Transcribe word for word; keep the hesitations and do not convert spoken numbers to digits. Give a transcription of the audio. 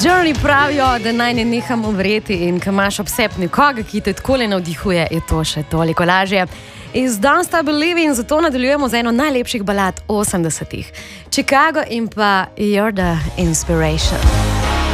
Journey pravijo, da naj ne nehamo verjeti in ko imaš ob sebi nekoga, ki te takole navdihuje, je to še toliko lažje. Iz Don't Stop Believing zato nadaljujemo z eno najlepših balad osemdesetih. Chicago in pa You're the Inspiration.